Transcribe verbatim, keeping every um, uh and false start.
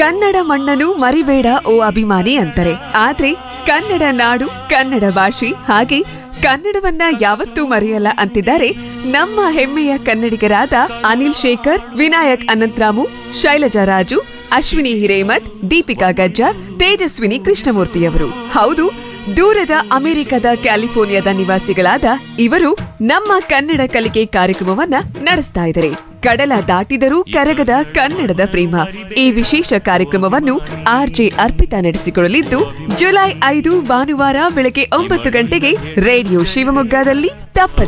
ಕನ್ನಡ ಮಣ್ಣನ್ನು ಮರಿಬೇಡ ಓ ಅಭಿಮಾನಿ ಅಂತಾರೆ. ಆದ್ರೆ ಕನ್ನಡ ನಾಡು, ಕನ್ನಡ ಭಾಷೆ ಹಾಗೆ ಕನ್ನಡವನ್ನ ಯಾವತ್ತೂ ಮರೆಯಲ್ಲ ಅಂತಿದ್ದಾರೆ ನಮ್ಮ ಹೆಮ್ಮೆಯ ಕನ್ನಡಿಗರಾದ ಅನಿಲ್ ಶೇಖರ್, ವಿನಾಯಕ್ ಅನಂತರಾಮು, ಶೈಲಜಾ ರಾಜು, ಅಶ್ವಿನಿ ಹಿರೇಮಠ್, ದೀಪಿಕಾ ಗಜ್ಜಾರ್, ತೇಜಸ್ವಿನಿ ಕೃಷ್ಣಮೂರ್ತಿಯವರು. ಹೌದು, ದೂರದ ಅಮೆರಿಕದ ಕ್ಯಾಲಿಫೋರ್ನಿಯಾದ ನಿವಾಸಿಗಳಾದ ಇವರು ನಮ್ಮ ಕನ್ನಡ ಕಲಿಕೆ ಕಾರ್ಯಕ್ರಮವನ್ನ ನಡೆಸ್ತಾ ಇದ್ದಾರೆ. ಕಡಲ ದಾಟಿದರೂ ಕರಗದ ಕನ್ನಡದ ಪ್ರೇಮ ಈ ವಿಶೇಷ ಕಾರ್ಯಕ್ರಮವನ್ನು ಆರ್ಜೆ ಅರ್ಪಿತಾ ನಡೆಸಿಕೊಳ್ಳಲಿದ್ದು, ಜುಲೈ ಐದು ಭಾನುವಾರ ಬೆಳಗ್ಗೆ ಒಂಬತ್ತು ಗಂಟೆಗೆ ರೇಡಿಯೋ ಶಿವಮೊಗ್ಗದಲ್ಲಿ ತಪ್ಪದೆ